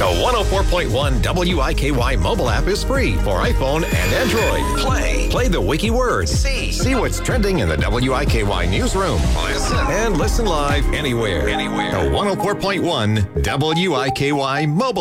The 104.1 WIKY mobile app is free for iPhone and Android. Play the wiki words. See what's trending in the WIKY newsroom. Listen live anywhere. The 104.1 WIKY mobile